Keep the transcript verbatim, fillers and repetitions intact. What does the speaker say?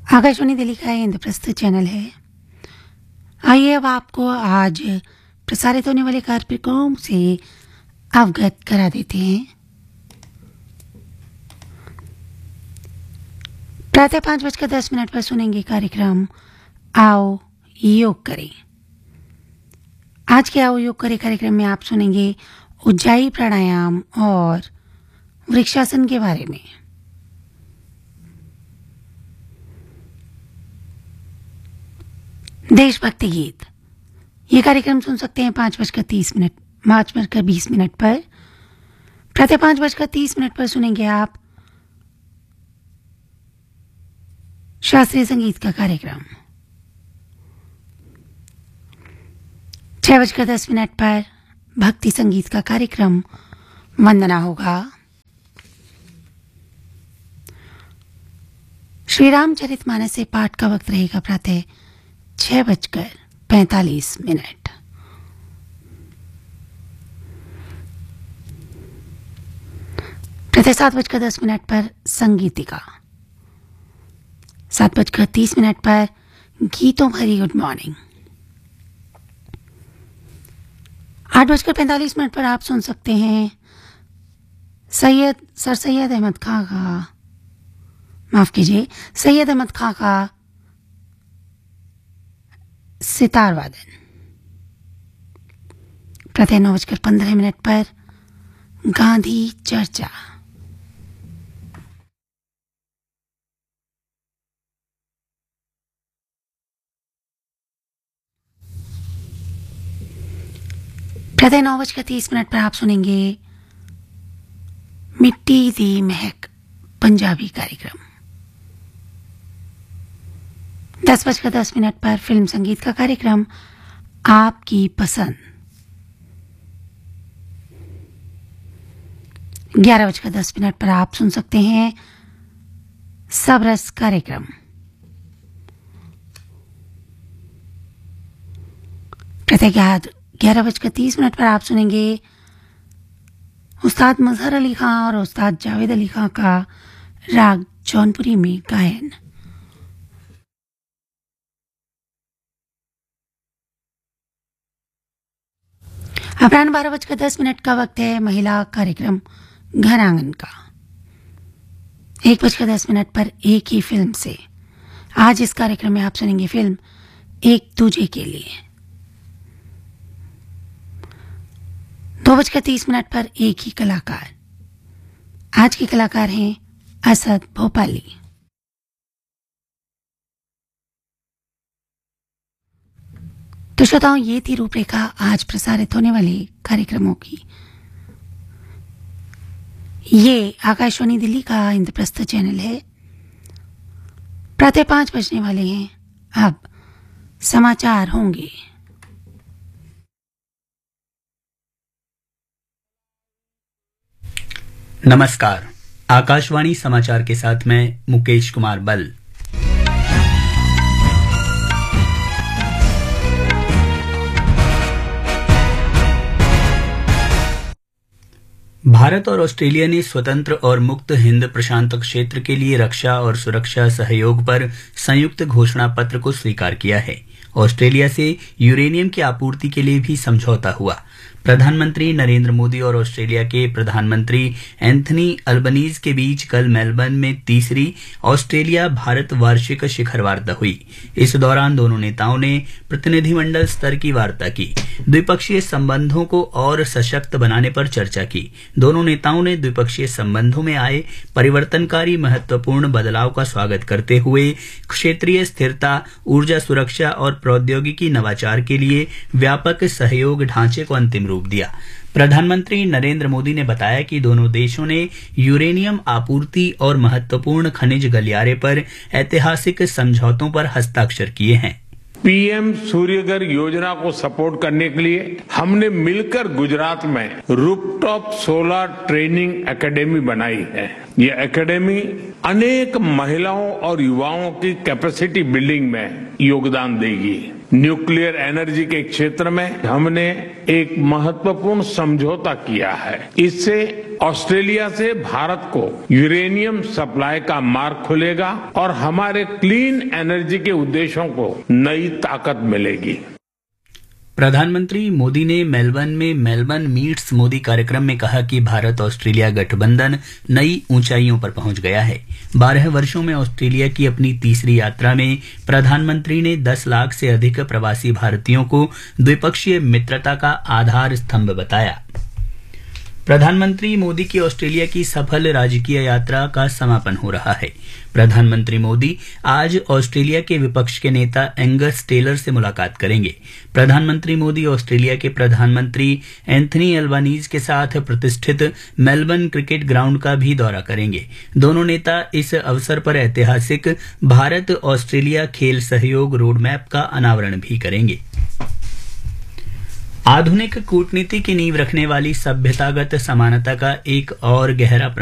आकाशवाणी दिल्ली का इंद्रप्रस्थ चैनल है। आइए अब आपको आज प्रसारित होने वाले कार्यक्रम से अवगत करा देते हैं। प्रातः पाँच बजकर दस मिनट पर सुनेंगे कार्यक्रम आओ योग करें। आज के आओ योग करें कार्यक्रम में आप सुनेंगे उज्जाई प्राणायाम और वृक्षासन के बारे में। देशभक्ति गीत ये कार्यक्रम सुन सकते हैं पाँच बजकर तीस मिनट पाँच बजकर बीस मिनट पर। प्रातः पाँच बजकर तीस मिनट पर सुनेंगे आप शास्त्रीय संगीत का कार्यक्रम। छह बजकर दस मिनट पर भक्ति संगीत का कार्यक्रम वंदना होगा। श्री रामचरितमानस से पाठ का वक्त रहेगा प्रातः छह बजकर पैंतालीस मिनट। प्रातः सात बजकर दस मिनट पर संगीतिका। सात बजकर तीस मिनट पर गीतों भरी गुड मॉर्निंग। आठ बजकर पैंतालीस मिनट पर आप सुन सकते हैं सैयद सर सैयद अहमद खां का माफ कीजिए सैयद अहमद खां का सितार वादन। प्रातः नौ बजकर पंद्रह मिनट पर गांधी चर्चा। प्रातः नौ बजकर तीस मिनट पर आप सुनेंगे मिट्टी दी महक पंजाबी कार्यक्रम। दस बजकर दस मिनट पर फिल्म संगीत का कार्यक्रम आपकी पसंद। ग्यारह बजकर दस मिनट पर आप सुन सकते हैं सबरस कार्यक्रम। प्रातः ग्यारह बजकर तीस मिनट पर आप सुनेंगे उस्ताद मजहर अली खां और उस्ताद जावेद अली खां का राग जौनपुरी में गायन। अपराह्न बारह बजकर दस मिनट का वक्त है महिला कार्यक्रम घर आंगन का। एक बजकर दस मिनट पर एक ही फिल्म से आज इस कार्यक्रम में आप सुनेंगे फिल्म एक दूजे के लिए। दो बजकर तीस मिनट पर एक ही कलाकार। आज के कलाकार हैं असद भोपाली। तो श्रोताओं ये थी रूपरेखा आज प्रसारित होने वाले कार्यक्रमों की। ये आकाशवाणी दिल्ली का इंद्रप्रस्थ चैनल है। प्रातः पांच बजने वाले हैं, अब समाचार होंगे। नमस्कार, आकाशवाणी समाचार के साथ मैं मुकेश कुमार बल। भारत और ऑस्ट्रेलिया ने स्वतंत्र और मुक्त हिंद प्रशांत क्षेत्र के लिए रक्षा और सुरक्षा सहयोग पर संयुक्त घोषणा पत्र को स्वीकार किया है। ऑस्ट्रेलिया से यूरेनियम की आपूर्ति के लिए भी समझौता हुआ। प्रधानमंत्री नरेंद्र मोदी और ऑस्ट्रेलिया के प्रधानमंत्री एंथनी अल्बनीज के बीच कल मेलबर्न में तीसरी ऑस्ट्रेलिया भारत वार्षिक शिखर वार्ता हुई। इस दौरान दोनों नेताओं ने प्रतिनिधिमंडल स्तर की वार्ता की, द्विपक्षीय संबंधों को और सशक्त बनाने पर चर्चा की। दोनों नेताओं ने द्विपक्षीय संबंधों में आए परिवर्तनकारी महत्वपूर्ण बदलाव का स्वागत करते हुए क्षेत्रीय स्थिरता, ऊर्जा सुरक्षा और प्रौद्योगिकी नवाचार के लिए व्यापक सहयोग ढांचे को अंतिम रूप दिया। प्रधानमंत्री नरेंद्र मोदी ने बताया कि दोनों देशों ने यूरेनियम आपूर्ति और महत्वपूर्ण खनिज गलियारे पर ऐतिहासिक समझौतों पर हस्ताक्षर किए हैं। पीएम सूर्यघर योजना को सपोर्ट करने के लिए हमने मिलकर गुजरात में रूफटॉप सोलर ट्रेनिंग एकेडमी बनाई है। ये एकेडमी अनेक महिलाओं और युवाओं की कैपेसिटी बिल्डिंग में योगदान देगी। न्यूक्लियर एनर्जी के क्षेत्र में हमने एक महत्वपूर्ण समझौता किया है। इससे ऑस्ट्रेलिया से भारत को यूरेनियम सप्लाई का मार्ग खुलेगा और हमारे क्लीन एनर्जी के उद्देश्यों को नई ताकत मिलेगी। प्रधानमंत्री मोदी ने मेलबर्न में मेलबर्न मीट्स मोदी कार्यक्रम में कहा कि भारत ऑस्ट्रेलिया गठबंधन नई ऊंचाइयों पर पहुंच गया है। बारह वर्षों में ऑस्ट्रेलिया की अपनी तीसरी यात्रा में प्रधानमंत्री ने दस लाख से अधिक प्रवासी भारतीयों को द्विपक्षीय मित्रता का आधार स्तंभ बताया। प्रधानमंत्री मोदी की ऑस्ट्रेलिया की सफल राजकीय यात्रा का समापन हो रहा है। प्रधानमंत्री मोदी आज ऑस्ट्रेलिया के विपक्ष के नेता एंगस टेलर से मुलाकात करेंगे। प्रधानमंत्री मोदी ऑस्ट्रेलिया के प्रधानमंत्री एंथनी एल्बानीज के साथ प्रतिष्ठित मेलबर्न क्रिकेट ग्राउंड का भी दौरा करेंगे। दोनों नेता इस अवसर पर ऐतिहासिक भारत ऑस्ट्रेलिया खेल सहयोग रोड मैप का अनावरण भी करेंगे। आधुनिक कूटनीति की नींव रखने वाली सभ्यतागत समानता का एक और गहरा